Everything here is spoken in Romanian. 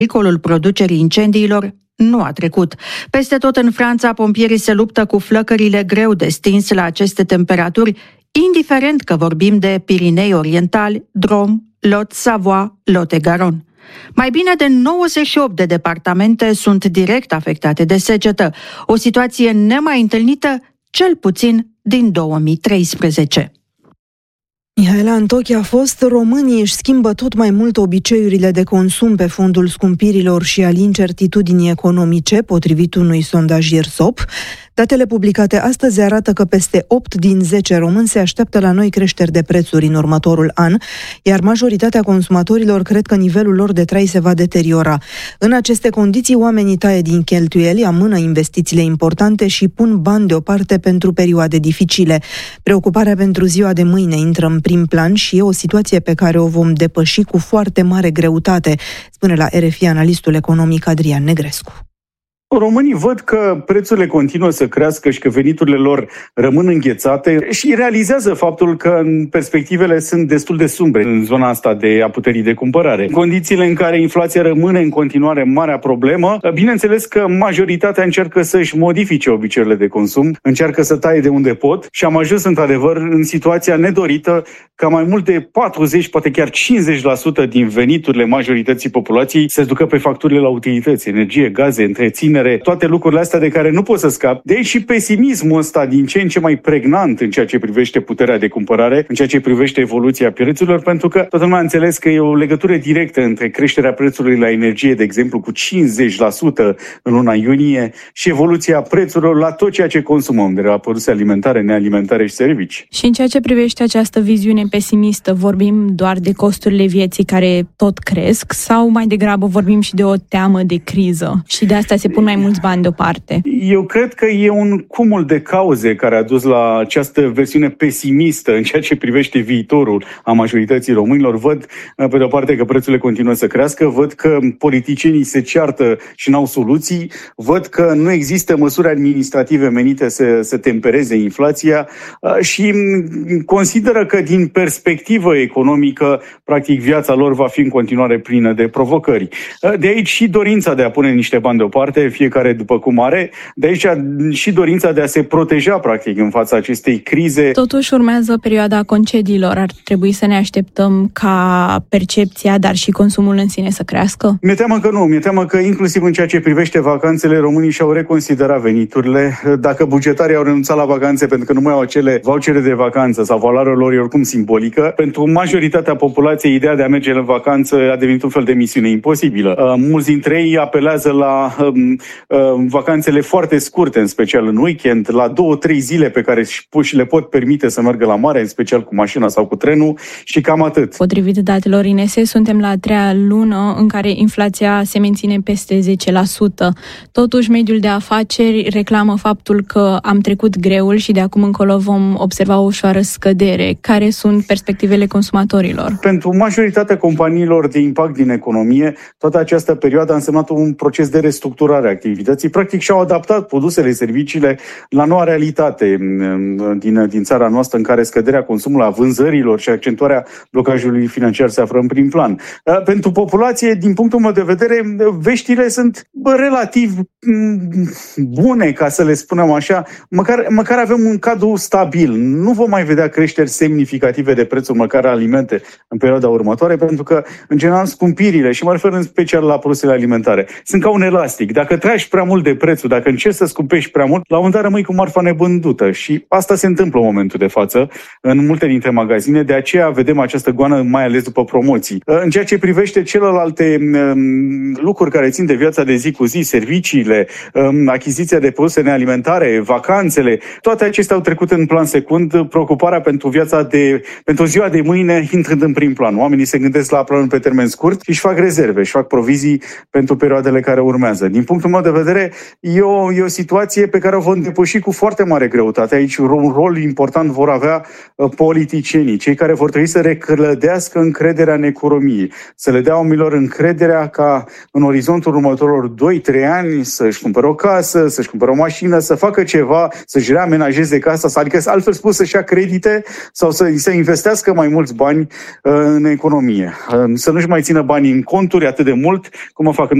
pericolul producerii incendiilor nu a trecut. Peste tot în Franța, pompierii se luptă cu flăcările greu de stins la aceste temperaturi, indiferent că vorbim de Pirinei Orientali, Drôme, Lot, Savoie, Lot-et-Garonne. Mai bine de 98 de departamente sunt direct afectate de secetă, o situație nemai întâlnită cel puțin din 2013. Mihaela Antochi a fost: românii își schimbă tot mai mult obiceiurile de consum pe fondul scumpirilor și al incertitudinii economice, potrivit unui sondaj IRSOP. Datele publicate astăzi arată că peste 8 din 10 români se așteaptă la noi creșteri de prețuri în următorul an, iar majoritatea consumatorilor cred că nivelul lor de trai se va deteriora. În aceste condiții, oamenii taie din cheltuieli, amână investițiile importante și pun bani deoparte pentru perioade dificile. Preocuparea pentru ziua de mâine intră în prim plan și e o situație pe care o vom depăși cu foarte mare greutate, spune la RFI analistul economic Adrian Negrescu. Românii văd că prețurile continuă să crească și că veniturile lor rămân înghețate și realizează faptul că perspectivele sunt destul de sumbre în zona asta de a puterii de cumpărare. În condițiile în care inflația rămâne în continuare marea problemă, bineînțeles că majoritatea încearcă să-și modifice obiceiurile de consum, încearcă să taie de unde pot și am ajuns într-adevăr în situația nedorită ca mai mult de 40, poate chiar 50% din veniturile majorității populației se ducă pe facturile la utilități, energie, gaze, întreținere, toate lucrurile astea de care nu poți să scapi. De aici și pesimismul ăsta din ce în ce mai pregnant în ceea ce privește puterea de cumpărare, în ceea ce privește evoluția prețurilor, pentru că toată lumea a înțeles că e o legătură directă între creșterea prețului la energie, de exemplu, cu 50% în luna iunie și evoluția prețurilor la tot ceea ce consumăm, de la produse alimentare, nealimentare și servicii. Și în ceea ce privește această viziune pesimistă, vorbim doar de costurile vieții care tot cresc sau mai degrabă vorbim și de o teamă de criză și de asta se pun mai mulți bani deoparte? Eu cred că e un cumul de cauze care a dus la această versiune pesimistă în ceea ce privește viitorul a majorității românilor. Văd, pe de o parte, că prețurile continuă să crească, văd că politicienii se ceartă și n-au soluții, văd că nu există măsuri administrative menite să tempereze inflația și consideră că din perspectivă economică, practic, viața lor va fi în continuare plină de provocări. De aici și dorința de a pune niște bani deoparte, fiecare după cum are, de aici și dorința de a se proteja, practic, în fața acestei crize. Totuși urmează perioada concediilor. Ar trebui să ne așteptăm ca percepția, dar și consumul în sine să crească? Mi-e teamă că nu. Mi-e teamă că inclusiv în ceea ce privește vacanțele, românii și-au reconsiderat veniturile. Dacă bugetarii au renunțat la vacanțe pentru că nu mai au acele vouchere de vacanță sau valoarea lor e oricum simbolică, pentru majoritatea populației ideea de a merge în vacanță a devenit un fel de misiune imposibilă. Mulți dintre ei apelează la vacanțele foarte scurte, în special în weekend, la 2-3 zile pe care și le pot permite să meargă la mare, în special cu mașina sau cu trenul și cam atât. Potrivit datelor INS, suntem la a treia lună în care inflația se menține peste 10%. Totuși, mediul de afaceri reclamă faptul că am trecut greul și de acum încolo vom observa o ușoară scădere. Care sunt perspectivele consumatorilor? Pentru majoritatea companiilor de impact din economie, toată această perioadă a însemnat un proces de restructurare a activității. Practic și-au adaptat produsele, serviciile la noua realitate din țara noastră, în care scăderea consumului, a vânzărilor și accentuarea blocajului financiar se află în prim plan. Pentru populație, din punctul meu de vedere, veștile sunt relativ bune, ca să le spunem așa. Măcar avem un cadru stabil. Nu vom mai vedea creșteri semnificative de prețuri, măcar alimente, în perioada următoare, pentru că, în general, scumpirile, și mă refer în special la produsele alimentare, sunt ca un elastic. Dacă tragi prea mult de prețul, dacă încerci să scumpești prea mult, la un moment dat rămâi cu marfa nebândută. Și asta se întâmplă în momentul de față în multe dintre magazine, de aceea vedem această goană mai ales după promoții. În ceea ce privește celelalte lucruri care țin de viața de zi cu zi, serviciile, achiziția de produse nealimentare, vacanțele, toate acestea au trecut în plan secund, preocuparea pentru pentru ziua de mâine intrând în prim plan. Oamenii se gândesc la planul pe termen scurt și își fac rezerve, își fac provizii pentru perioadele care urmează. Din punctul meu de vedere, e o situație pe care o vom depăși cu foarte mare greutate. Aici un rol important vor avea politicienii, cei care vor trebui să reclădească încrederea în economie, să le dea oamenilor încrederea ca în orizontul următorilor 2-3 ani să-și cumpere o casă, să-și cumpere o mașină, să facă ceva, să-și reamenajeze casa, adică altfel spus să-și ia credite sau să investească mai mulți bani în economie. Să nu-și mai țină banii în conturi atât de mult cum o fac în